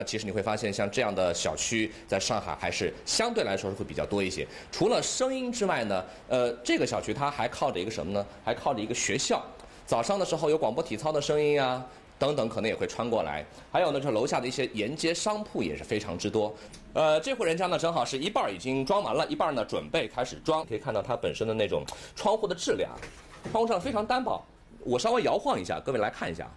其实你会发现，像这样的小区，在上海还是相对来说是会比较多一些。除了声音之外呢，这个小区它还靠着一个什么呢？还靠着一个学校。早上的时候有广播体操的声音啊，等等，可能也会穿过来。还有呢，就是楼下的一些沿街商铺也是非常之多。这户人家呢，正好是一半已经装完了，一半呢准备开始装。可以看到它本身的那种窗户的质量，窗户上非常单薄。我稍微摇晃一下，各位来看一下，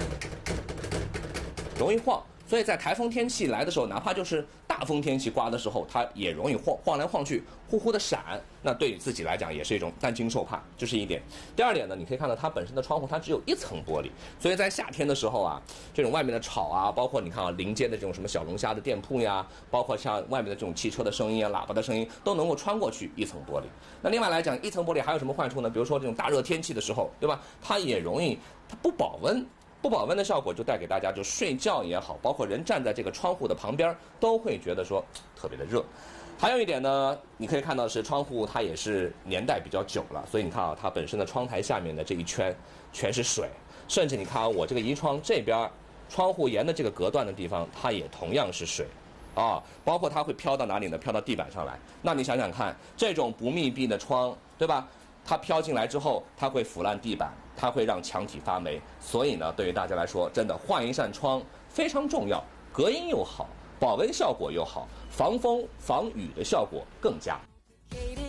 容易晃。所以在台风天气来的时候，哪怕就是大风天气刮的时候，它也容易晃来晃去，呼呼的闪。那对于自己来讲也是一种担惊受怕，这是一点。第二点呢，你可以看到它本身的窗户它只有一层玻璃，所以在夏天的时候啊，这种外面的吵啊，包括你看啊临街的这种什么小龙虾的店铺呀，包括像外面的这种汽车的声音啊、喇叭的声音，都能够穿过去一层玻璃。那另外来讲，一层玻璃还有什么坏处呢？比如说这种大热天气的时候，对吧？它也容易它不保温。不保温的效果就带给大家，就睡觉也好，包括人站在这个窗户的旁边，都会觉得说特别的热。还有一点呢，你可以看到是窗户它也是年代比较久了，所以你看啊，它本身的窗台下面的这一圈全是水，甚至你看啊，我这个移窗这边窗户沿的这个隔断的地方，它也同样是水。包括它会飘到哪里呢？飘到地板上来。那你想想看，这种不密闭的窗，对吧？它飘进来之后，它会腐烂地板，它会让墙体发霉。所以呢，对于大家来说，真的换一扇窗非常重要，隔音又好，保温效果又好，防风防雨的效果更佳。